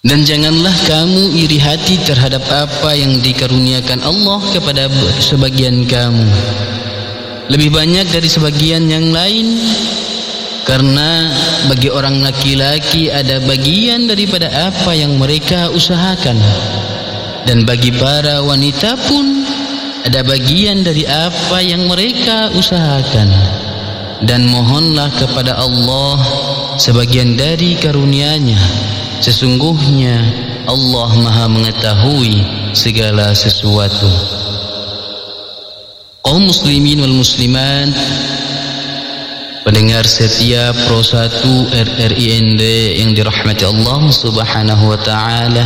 Dan janganlah kamu iri hati terhadap apa yang dikaruniakan Allah kepada sebagian kamu, lebih banyak dari sebagian yang lain. Karena bagi orang laki-laki ada bagian daripada apa yang mereka usahakan, dan bagi para wanita pun ada bagian dari apa yang mereka usahakan. Dan mohonlah kepada Allah sebagian dari karunia-Nya. Sesungguhnya Allah Maha mengetahui segala sesuatu. Kaum muslimin wal muslimat, pendengar setia Pro 1 RRIND yang dirahmati Allah Subhanahu wa taala.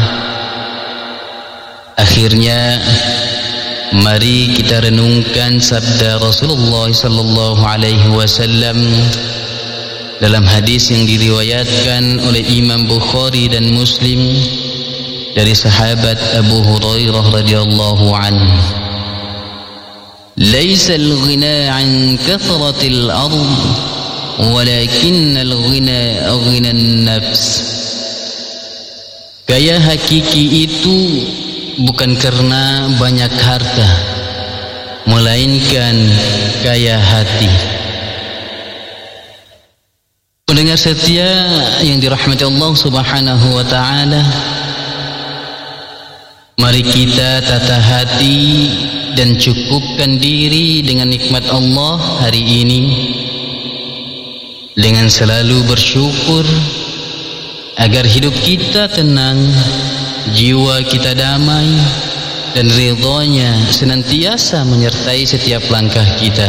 Akhirnya mari kita renungkan sabda Rasulullah sallallahu alaihi wasallam dalam hadis yang diriwayatkan oleh Imam Bukhari dan Muslim dari sahabat Abu Hurairah radhiyallahu anhu. Laisa al-ghina 'an kathratil ard, walakinnal ghina ghina an-nafs. Kaya hakiki itu bukan karena banyak harta, melainkan kaya hati. Pendengar setia yang dirahmati Allah Subhanahu wa taala, mari kita tata hati dan cukupkan diri dengan nikmat Allah hari ini dengan selalu bersyukur agar hidup kita tenang, jiwa kita damai, dan ridhonya senantiasa menyertai setiap langkah kita.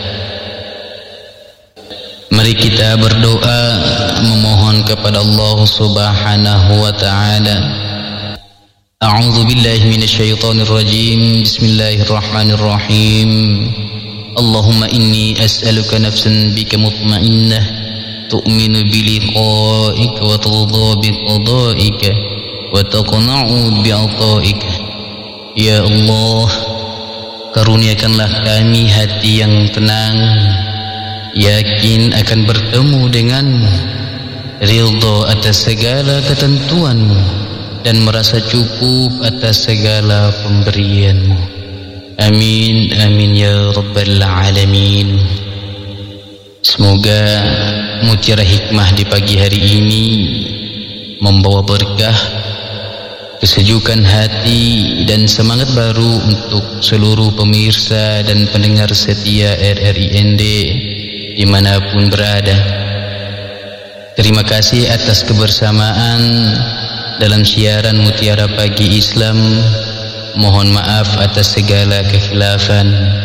Mari kita berdoa memohon kepada Allah Subhanahu wa taala. A'udzu billahi minasyaitonir rajim. Bismillahirrahmanirrahim. Allahumma inni as'aluka nafsan bika mutmainnah tu'minu bi liqa'ika wa tardha bi qada'ika wa taqna'u bi 'ata'ika. Ya Allah, karuniakanlah kami hati yang tenang, yakin akan bertemu denganmu, ridha atas segala ketentuanmu, dan merasa cukup atas segala pemberianmu. Amin, amin ya rabbal alamin. Semoga mutiara hikmah di pagi hari ini membawa berkah, kesejukan hati, dan semangat baru untuk seluruh pemirsa dan pendengar setia RRIND dimanapun berada. Terima kasih atas kebersamaan dalam siaran Mutiara Pagi Islam. Mohon maaf atas segala kekhilafan.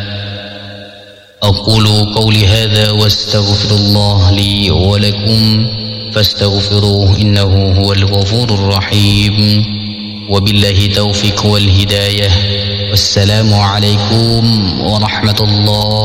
Aqulu qawli hadha wastaghfirullah li wa lakum fastaghfiruhu innahu huwal ghafurur rahim. Wabillahi taufiq wal hidayah. Wassalamu alaikum warahmatullahi